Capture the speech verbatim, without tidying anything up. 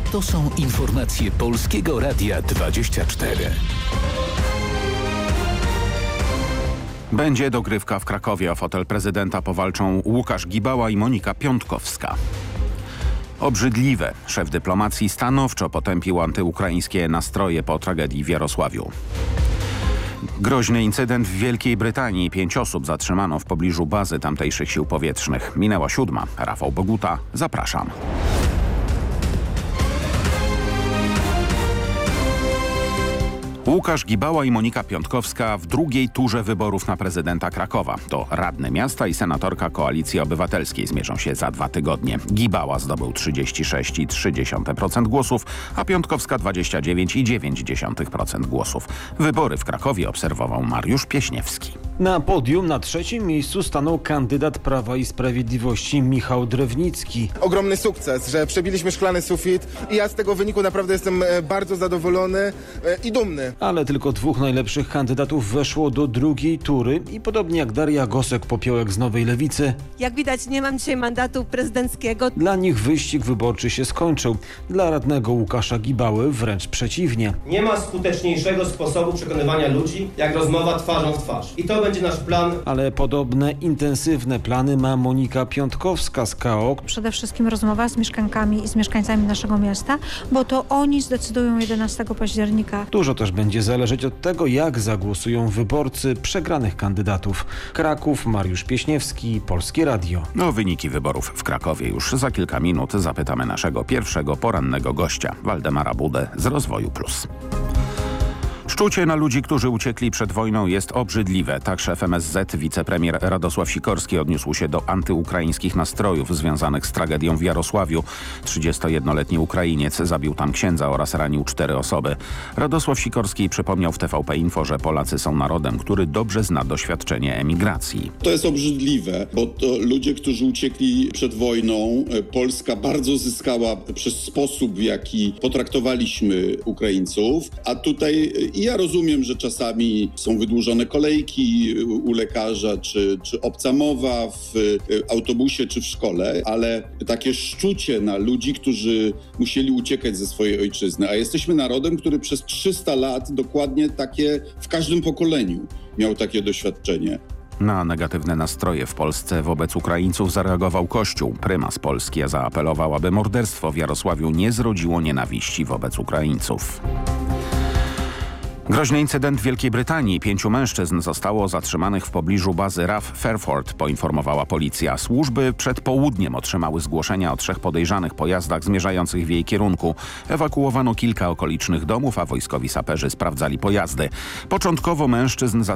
To są informacje Polskiego Radia dwadzieścia cztery. Będzie dogrywka w Krakowie. O fotel prezydenta powalczą Łukasz Gibała i Monika Piątkowska. Obrzydliwe. Szef dyplomacji stanowczo potępił antyukraińskie nastroje po tragedii w Jarosławiu. Groźny incydent w Wielkiej Brytanii. Pięć osób zatrzymano w pobliżu bazy tamtejszych sił powietrznych. Minęła siódma. Rafał Boguta. Zapraszam. Łukasz Gibała i Monika Piątkowska w drugiej turze wyborów na prezydenta Krakowa. To radny miasta i senatorka Koalicji Obywatelskiej zmierzą się za dwa tygodnie. Gibała zdobył trzydzieści sześć przecinek trzy procent głosów, a Piątkowska dwadzieścia dziewięć przecinek dziewięć procent głosów. Wybory w Krakowie obserwował Mariusz Pieśniewski. Na podium na trzecim miejscu stanął kandydat Prawa i Sprawiedliwości Michał Drewnicki. Ogromny sukces, że przebiliśmy szklany sufit i ja z tego wyniku naprawdę jestem bardzo zadowolony i dumny. Ale tylko dwóch najlepszych kandydatów weszło do drugiej tury i podobnie jak Daria Gosek-Popiołek z Nowej Lewicy. Jak widać, nie mam dzisiaj mandatu prezydenckiego. Dla nich wyścig wyborczy się skończył. Dla radnego Łukasza Gibały wręcz przeciwnie. Nie ma skuteczniejszego sposobu przekonywania ludzi, jak rozmowa twarzą w twarz. I to będzie nasz plan. Ale podobne intensywne plany ma Monika Piątkowska z K O. Przede wszystkim rozmowa z mieszkankami i z mieszkańcami naszego miasta, bo to oni zdecydują jedenastego października. Dużo też będzie zależeć od tego, jak zagłosują wyborcy przegranych kandydatów. Kraków, Mariusz Pieśniewski, Polskie Radio. O wyniki wyborów w Krakowie już za kilka minut zapytamy naszego pierwszego porannego gościa, Waldemara Budę z Rozwoju Plus. Szczucie na ludzi, którzy uciekli przed wojną jest obrzydliwe. Tak szef M S Z, wicepremier Radosław Sikorski odniósł się do antyukraińskich nastrojów związanych z tragedią w Jarosławiu. trzydziestojednoletni Ukrainiec zabił tam księdza oraz ranił cztery osoby. Radosław Sikorski przypomniał w T V P Info, że Polacy są narodem, który dobrze zna doświadczenie emigracji. To jest obrzydliwe, bo to ludzie, którzy uciekli przed wojną, Polska bardzo zyskała przez sposób, w jaki potraktowaliśmy Ukraińców, a tutaj ja rozumiem, że czasami są wydłużone kolejki u lekarza, czy, czy obca mowa w autobusie, czy w szkole, ale takie szczucie na ludzi, którzy musieli uciekać ze swojej ojczyzny, a jesteśmy narodem, który przez trzysta lat dokładnie takie w każdym pokoleniu miał takie doświadczenie. Na negatywne nastroje w Polsce wobec Ukraińców zareagował Kościół. Prymas Polski zaapelował, aby morderstwo w Jarosławiu nie zrodziło nienawiści wobec Ukraińców. Groźny incydent w Wielkiej Brytanii. Pięciu mężczyzn zostało zatrzymanych w pobliżu bazy R A F Fairford, poinformowała policja. Służby przed południem otrzymały zgłoszenia o trzech podejrzanych pojazdach zmierzających w jej kierunku. Ewakuowano kilka okolicznych domów, a wojskowi saperzy sprawdzali pojazdy. Początkowo mężczyzn zatrzymano